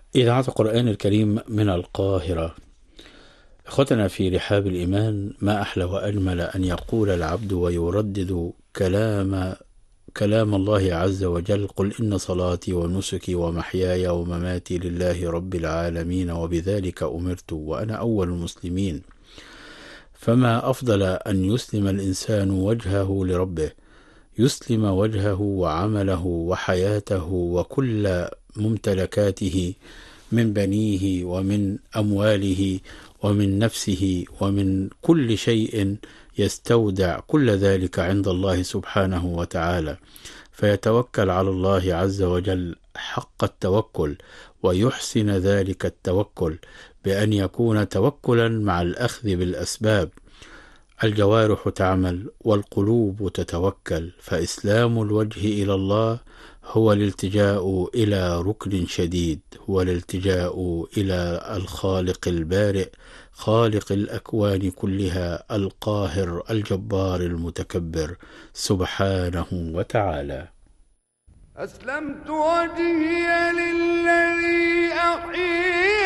إذاعة القرآن الكريم من القاهرة. أخوتنا في رحاب الإيمان، ما أحلى وأجمل أن يقول العبد ويردد كلام الله عز وجل: قل إن صلاتي ونسكي ومحياي ومماتي لله رب العالمين وبذلك أمرت وأنا أول المسلمين. فما أفضل أن يسلم الإنسان وجهه لربه، يسلم وجهه وعمله وحياته وكل ممتلكاته من بنيه ومن أمواله ومن نفسه ومن كل شيء، يستودع كل ذلك عند الله سبحانه وتعالى، فيتوكل على الله عز وجل حق التوكل، ويحسن ذلك التوكل بأن يكون توكلا مع الأخذ بالأسباب. الجوارح تعمل والقلوب تتوكل، فإسلام الوجه إلى الله هو الالتجاء إلى ركن شديد، هو الالتجاء إلى الخالق البارئ، خالق الأكوان كلها، القاهر الجبار المتكبر سبحانه وتعالى. أسلمت وجهي للذي أحيي